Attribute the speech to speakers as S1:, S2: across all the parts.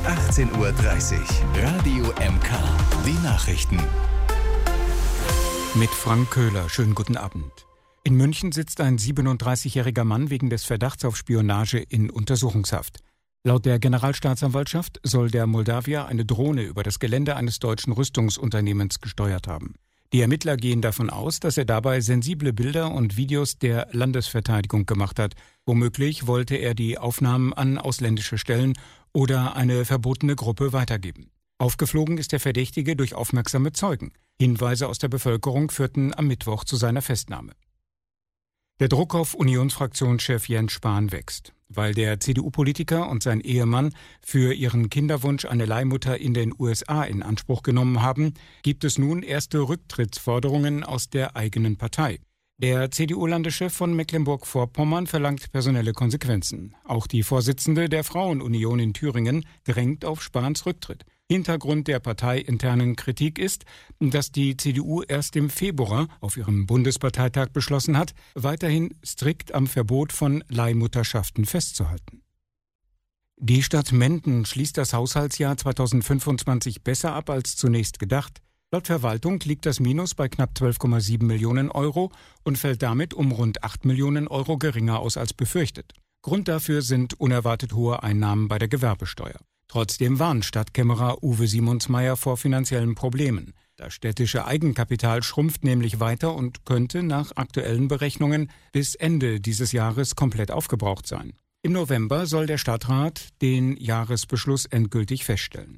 S1: 18:30 Uhr. Radio MK. Die Nachrichten.
S2: Mit Frank Köhler. Schönen guten Abend. In München sitzt ein 37-jähriger Mann wegen des Verdachts auf Spionage in Untersuchungshaft. Laut der Generalstaatsanwaltschaft soll der Moldawier eine Drohne über das Gelände eines deutschen Rüstungsunternehmens gesteuert haben. Die Ermittler gehen davon aus, dass er dabei sensible Bilder und Videos der Landesverteidigung gemacht hat. Womöglich wollte er die Aufnahmen an ausländische Stellen oder eine verbotene Gruppe weitergeben. Aufgeflogen ist der Verdächtige durch aufmerksame Zeugen. Hinweise aus der Bevölkerung führten am Mittwoch zu seiner Festnahme. Der Druck auf Unionsfraktionschef Jens Spahn wächst. Weil der CDU-Politiker und sein Ehemann für ihren Kinderwunsch eine Leihmutter in den USA in Anspruch genommen haben, gibt es nun erste Rücktrittsforderungen aus der eigenen Partei. Der CDU-Landeschef von Mecklenburg-Vorpommern verlangt personelle Konsequenzen. Auch die Vorsitzende der Frauenunion in Thüringen drängt auf Spahns Rücktritt. Hintergrund der parteiinternen Kritik ist, dass die CDU erst im Februar auf ihrem Bundesparteitag beschlossen hat, weiterhin strikt am Verbot von Leihmutterschaften festzuhalten. Die Stadt Menden schließt das Haushaltsjahr 2025 besser ab als zunächst gedacht. Laut Verwaltung liegt das Minus bei knapp 12,7 Millionen Euro und fällt damit um rund 8 Millionen Euro geringer aus als befürchtet. Grund dafür sind unerwartet hohe Einnahmen bei der Gewerbesteuer. Trotzdem warnt Stadtkämmerer Uwe Simonsmeier vor finanziellen Problemen. Das städtische Eigenkapital schrumpft nämlich weiter und könnte nach aktuellen Berechnungen bis Ende dieses Jahres komplett aufgebraucht sein. Im November soll der Stadtrat den Jahresbeschluss endgültig feststellen.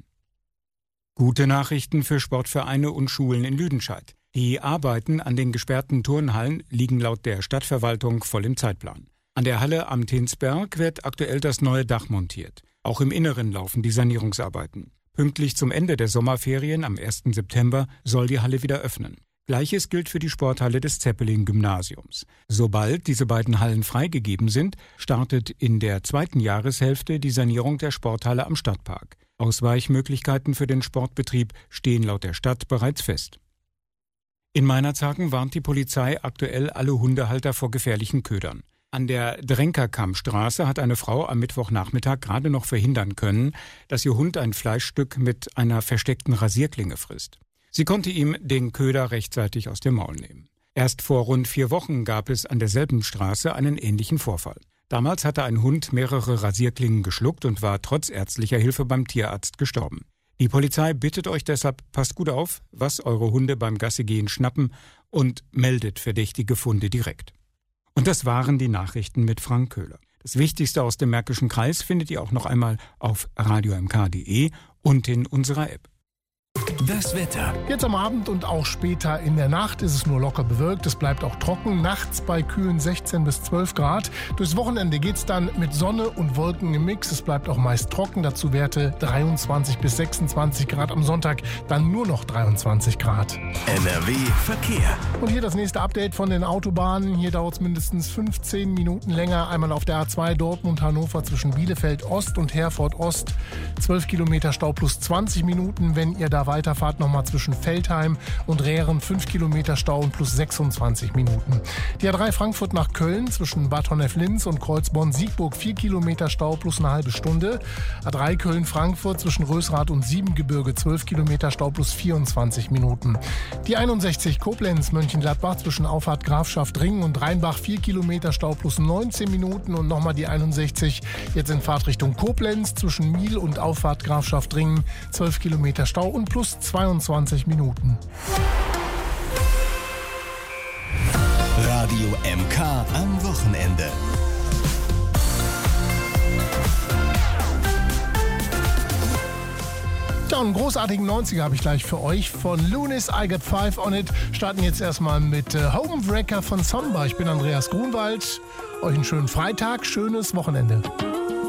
S2: Gute Nachrichten für Sportvereine und Schulen in Lüdenscheid. Die Arbeiten an den gesperrten Turnhallen liegen laut der Stadtverwaltung voll im Zeitplan. An der Halle am Tinsberg wird aktuell das neue Dach montiert. Auch im Inneren laufen die Sanierungsarbeiten. Pünktlich zum Ende der Sommerferien am 1. September soll die Halle wieder öffnen. Gleiches gilt für die Sporthalle des Zeppelin-Gymnasiums. Sobald diese beiden Hallen freigegeben sind, startet in der zweiten Jahreshälfte die Sanierung der Sporthalle am Stadtpark. Ausweichmöglichkeiten für den Sportbetrieb stehen laut der Stadt bereits fest. In Meinerzhagen warnt die Polizei aktuell alle Hundehalter vor gefährlichen Ködern. An der Drenkerkammstraße hat eine Frau am Mittwochnachmittag gerade noch verhindern können, dass ihr Hund ein Fleischstück mit einer versteckten Rasierklinge frisst. Sie konnte ihm den Köder rechtzeitig aus dem Maul nehmen. Erst vor rund 4 Wochen gab es an derselben Straße einen ähnlichen Vorfall. Damals hatte ein Hund mehrere Rasierklingen geschluckt und war trotz ärztlicher Hilfe beim Tierarzt gestorben. Die Polizei bittet euch deshalb, passt gut auf, was eure Hunde beim Gassigehen schnappen und meldet verdächtige Funde direkt. Und das waren die Nachrichten mit Frank Köhler. Das Wichtigste aus dem Märkischen Kreis findet ihr auch noch einmal auf radiomk.de und in unserer App.
S1: Das Wetter.
S3: Jetzt am Abend und auch später in der Nacht ist es nur locker bewölkt. Es bleibt auch trocken. Nachts bei kühlen 16 bis 12 Grad. Durchs Wochenende geht es dann mit Sonne und Wolken im Mix. Es bleibt auch meist trocken. Dazu Werte 23 bis 26 Grad. Am Sonntag dann nur noch 23 Grad.
S1: NRW Verkehr.
S3: Und hier das nächste Update von den Autobahnen. Hier dauert es mindestens 15 Minuten länger. Einmal auf der A2 Dortmund-Hannover zwischen Bielefeld Ost und Herford Ost. 12 Kilometer Stau plus 20 Minuten, wenn ihr da weiterfahrt, nochmal zwischen Veltheim und Rehren 5 Kilometer Stau und plus 26 Minuten. Die A3 Frankfurt nach Köln zwischen Bad Honnef-Linz und Kreuzborn-Siegburg 4 Kilometer Stau plus eine halbe Stunde. A3 Köln-Frankfurt zwischen Rösrath und Siebengebirge 12 Kilometer Stau plus 24 Minuten. Die 61 Koblenz-Mönchengladbach zwischen Auffahrt Grafschaft-Ringen und Rheinbach 4 Kilometer Stau plus 19 Minuten und nochmal die 61 jetzt in Fahrtrichtung Koblenz zwischen Miel und Auffahrt Grafschaft-Ringen 12 Kilometer Stau und plus 22 Minuten.
S1: Radio MK am Wochenende.
S3: Ja, einen großartigen 90er habe ich gleich für euch. Von Lunis, I Got 5 on It. Starten jetzt erstmal mit Homewrecker von Samba. Ich bin Andreas Grunwald. Euch einen schönen Freitag, schönes Wochenende.